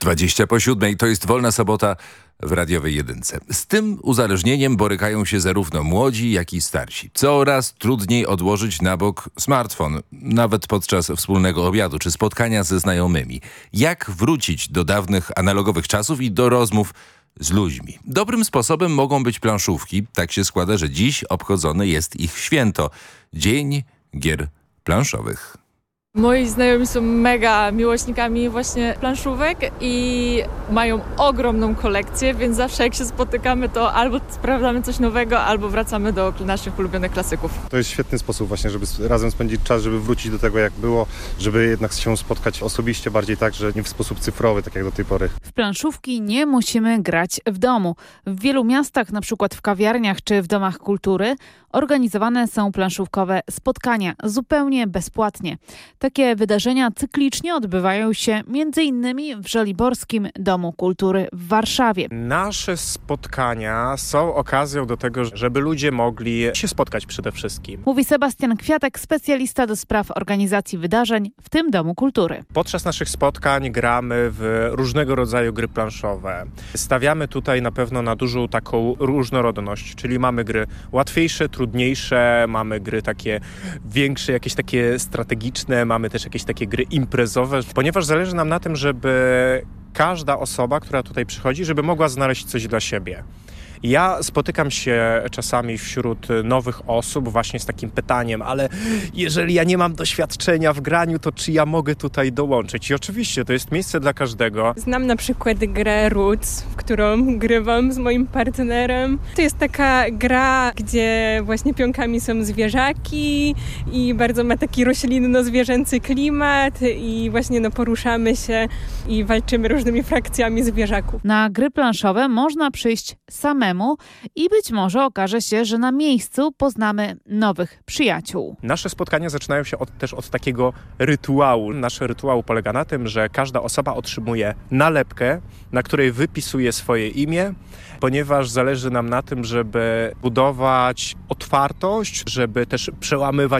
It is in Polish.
7:20 to jest Wolna Sobota w radiowej Jedynce. Z tym uzależnieniem borykają się zarówno młodzi, jak i starsi. Coraz trudniej odłożyć na bok smartfon, nawet podczas wspólnego obiadu czy spotkania ze znajomymi. Jak wrócić do dawnych analogowych czasów i do rozmów z ludźmi? Dobrym sposobem mogą być planszówki. Tak się składa, że dziś obchodzone jest ich święto. Dzień Gier Planszowych. Moi znajomi są mega miłośnikami właśnie planszówek i mają ogromną kolekcję, więc zawsze jak się spotykamy, to albo sprawdzamy coś nowego, albo wracamy do naszych ulubionych klasyków. To jest świetny sposób właśnie, żeby razem spędzić czas, żeby wrócić do tego jak było, żeby jednak się spotkać osobiście bardziej tak, że nie w sposób cyfrowy, tak jak do tej pory. W planszówki nie musimy grać w domu. W wielu miastach, na przykład w kawiarniach czy w domach kultury, organizowane są planszówkowe spotkania zupełnie bezpłatnie. Takie wydarzenia cyklicznie odbywają się m.in. w Żoliborskim Domu Kultury w Warszawie. Nasze spotkania są okazją do tego, żeby ludzie mogli się spotkać przede wszystkim. Mówi Sebastian Kwiatek, specjalista do spraw organizacji wydarzeń w tym Domu Kultury. Podczas naszych spotkań gramy w różnego rodzaju gry planszowe. Stawiamy tutaj na pewno na dużą taką różnorodność, czyli mamy gry łatwiejsze, trudniejsze, mamy gry takie większe, jakieś takie strategiczne, mamy też jakieś takie gry imprezowe, ponieważ zależy nam na tym, żeby każda osoba, która tutaj przychodzi, żeby mogła znaleźć coś dla siebie. Ja spotykam się czasami wśród nowych osób właśnie z takim pytaniem, ale jeżeli ja nie mam doświadczenia w graniu, to czy ja mogę tutaj dołączyć? I oczywiście to jest miejsce dla każdego. Znam na przykład grę Roots, w którą grywam z moim partnerem. To jest taka gra, gdzie właśnie pionkami są zwierzaki i bardzo ma taki roślinno-zwierzęcy klimat i właśnie poruszamy się i walczymy różnymi frakcjami zwierzaków. Na gry planszowe można przyjść samemu i być może okaże się, że na miejscu poznamy nowych przyjaciół. Nasze spotkania zaczynają się też od takiego rytuału. Nasz rytuał polega na tym, że każda osoba otrzymuje nalepkę, na której wypisuje swoje imię, ponieważ zależy nam na tym, żeby budować otwartość, żeby też przełamywać